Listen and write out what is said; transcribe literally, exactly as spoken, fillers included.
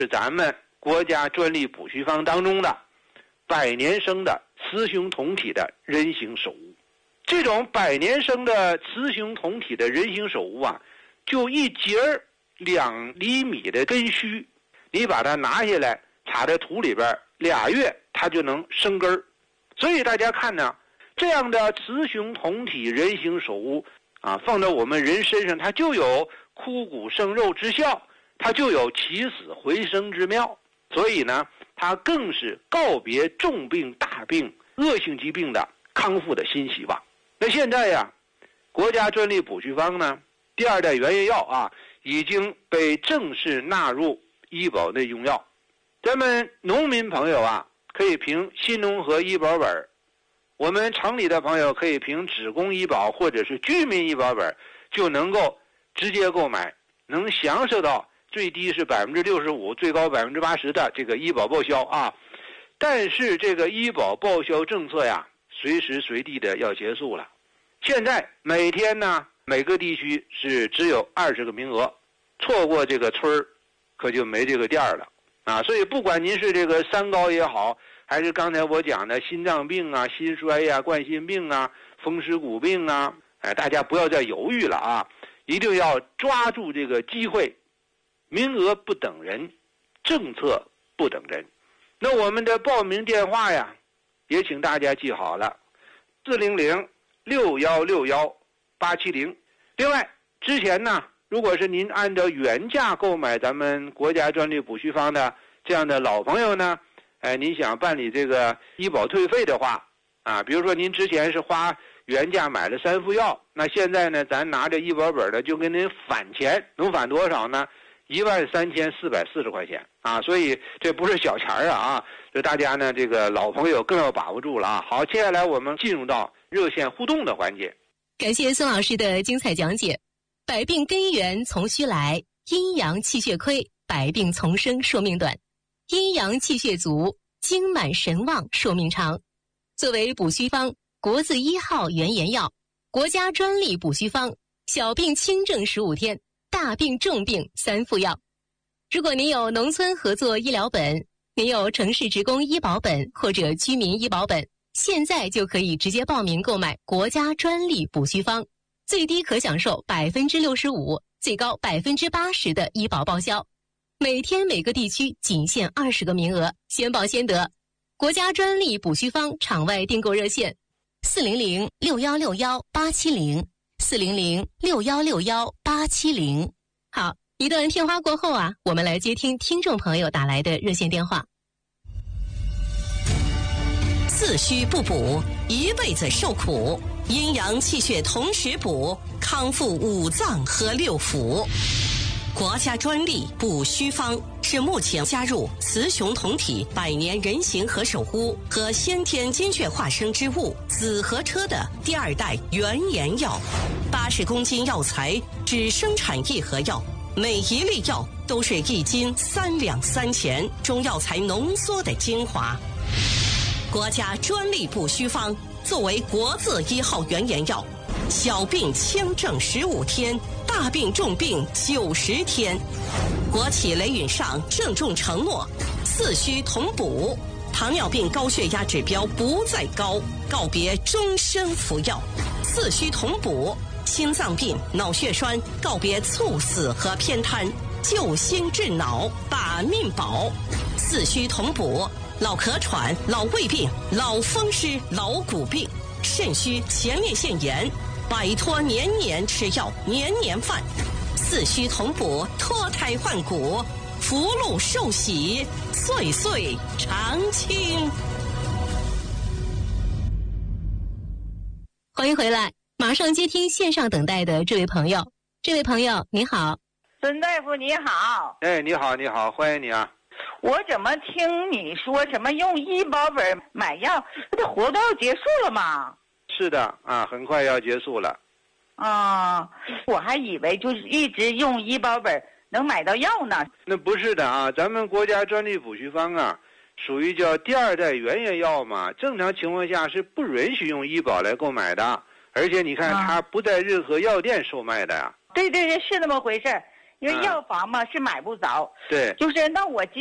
是咱们国家专利补虚方当中的百年生的雌雄同体的人形手物。这种百年生的雌雄同体的人形手物啊，就一节两厘米的根须，你把它拿下来插在土里边，俩月它就能生根儿。所以大家看呢，这样的雌雄同体人形手物啊，放到我们人身上，它就有枯骨生肉之效，它就有起死回生之妙。所以呢，它更是告别重病大病恶性疾病的康复的新希望。那现在呀，国家专利补虚方呢，第二代原研药啊，已经被正式纳入医保内用药。咱们农民朋友啊，可以凭新农合医保本；我们城里的朋友可以凭职工医保或者是居民医保本，就能够直接购买，能享受到最低是百分之六十五，最高百分之八十的这个医保报销啊。但是这个医保报销政策呀，随时随地的要结束了。现在每天呢，每个地区是只有二十个名额，错过这个村儿，可就没这个店了啊！所以不管您是这个三高也好，还是刚才我讲的心脏病啊、心衰呀、啊、冠心病啊、风湿骨病啊，哎，大家不要再犹豫了啊！一定要抓住这个机会，名额不等人，政策不等人。那我们的报名电话呀，也请大家记好了，四零零六幺六幺八七零。另外，之前呢，如果是您按照原价购买咱们国家专利补虚方的这样的老朋友呢，哎，您想办理这个医保退费的话，啊，比如说您之前是花原价买了三副药，那现在呢，咱拿着医保本的就给您返钱，能返多少呢？一万三千四百四十块钱啊！所以这不是小钱儿啊！所以大家呢，这个老朋友更要把握住了啊！好，接下来我们进入到热线互动的环节。 感谢孙老师的精彩讲解。百病根源从虚来，阴阳气血亏，百病丛生，寿命短；阴阳气血足，精满神旺，寿命长。作为补虚方国字一号原研药，国家专利补虚方，小病轻症十五天，大病重病三副药。如果您有农村合作医疗本，您有城市职工医保本或者居民医保本，现在就可以直接报名购买国家专利补虚方，最低可享受百分之六十五，最高百分之八十的医保报销。每天每个地区仅限二十个名额，先报先得。国家专利补虚方场外订购热线：四零零六幺六幺八七零。四零零六幺六幺八七零。好，一段片花过后啊，我们来接听听众朋友打来的热线电话。 自虚不补，一辈子受苦；阴阳气血同时补，康复五脏和六腑。国家专利补虚方是目前加入雌雄同体百年人形和手污和先天精血化生之物紫河车的第二代原研药，八十公斤药材只生产一盒药，每一粒药都是一斤三两三钱中药材浓缩的精华。国家专利补虚方作为国字一号原研药，小病轻症十五天，大病重病九十天。国企雷允上郑重承诺，四虚同补，糖尿病高血压指标不再高，告别终身服药；四虚同补，心脏病、脑血栓告别猝死和偏瘫，救心治脑，把命保；四虚同补，老咳喘、老胃病、老风湿、老骨病，肾虚、前列腺炎，摆脱年年吃药、年年犯；四虚同补，脱胎换骨，福禄寿喜，岁岁常青。 欢迎回来，马上接听线上等待的这位朋友。这位朋友你好。 孙大夫你好。 哎，你好你好，欢迎你啊。 我怎么听你说什么用医保本买药，这活动要结束了吗？ 是的啊，很快要结束了。 啊，我还以为就是一直用医保本能买到药呢。 那不是的啊，咱们国家专利补虚方啊，属于叫第二代原研药嘛，正常情况下是不允许用医保来购买的，而且你看它不在任何药店售卖的呀。 对对对，是那么回事。 因为药房嘛、嗯、是买不着。 对， 就是那我